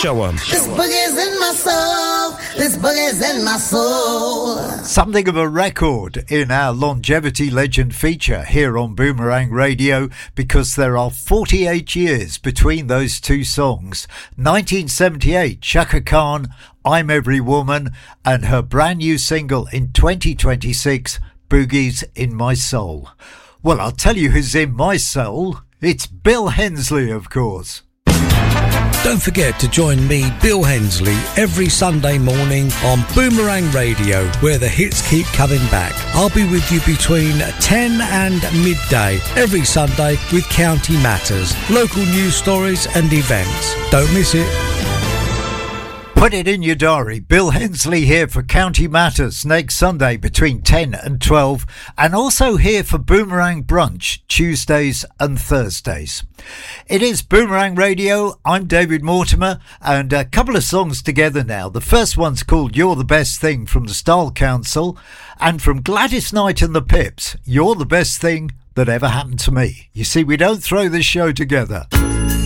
Show 'em. This boogie's in my soul. This boogie's in my soul. Something of a record in our Longevity Legend feature here on Boomerang Radio, because there are 48 years between those two songs. 1978, Chaka Khan, I'm Every Woman, and her brand new single in 2026, Boogie's in My Soul. Well, I'll tell you who's in my soul. It's Bill Hensley, of course. Don't forget to join me, Bill Hensley, every Sunday morning on Boomerang Radio, where the hits keep coming back. I'll be with you between 10 and midday every Sunday with County Matters, local news stories and events. Don't miss it. Put it in your diary. Bill Hensley here for County Matters next Sunday between 10 and 12, and also here for Boomerang Brunch Tuesdays and Thursdays. It is Boomerang Radio. I'm David Mortimer, and a couple of songs together now. The first one's called You're the Best Thing from the Style Council, and from Gladys Knight and the Pips, You're the Best Thing That Ever Happened to Me. You see, we don't throw this show together.